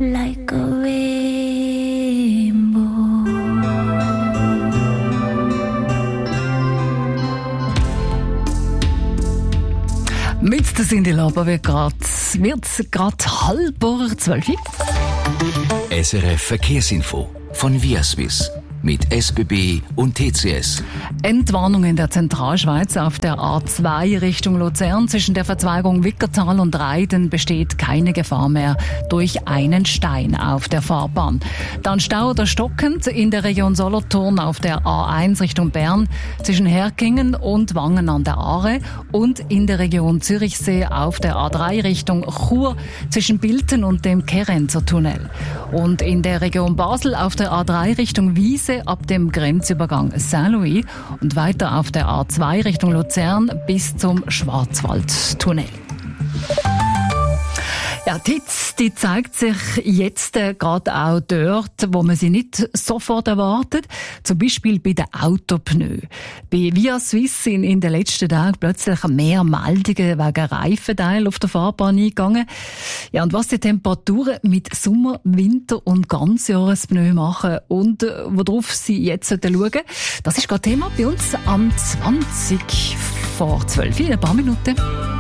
like a rainbow. Mit der Cindy Lauper wird es gerade 11:30. SRF Verkehrsinfo von Viaswiss mit SBB und TCS. Entwarnung in der Zentralschweiz auf der A2 Richtung Luzern. Zwischen der Verzweigung Wickertal und Reiden besteht keine Gefahr mehr durch einen Stein auf der Fahrbahn. Dann Stau oder stockend in der Region Solothurn auf der A1 Richtung Bern zwischen Herkingen und Wangen an der Aare und in der Region Zürichsee auf der A3 Richtung Chur zwischen Bilten und dem Kerenzer Tunnel. Und in der Region Basel auf der A3 Richtung Wiese ab dem Grenzübergang Saint-Louis und weiter auf der A2 Richtung Luzern bis zum Schwarzwaldtunnel. Ja, die Hitze, die zeigt sich jetzt gerade auch dort, wo man sie nicht sofort erwartet. Zum Beispiel bei den Autopneu. Bei Viaswiss sind in den letzten Tagen plötzlich mehr Meldungen wegen Reifenteil auf der Fahrbahn eingegangen. Ja, und was die Temperaturen mit Sommer-, Winter- und Ganzjahrespneu machen und worauf sie jetzt schauen sollten, das ist gerade Thema bei uns am 20 vor 12 in ein paar Minuten.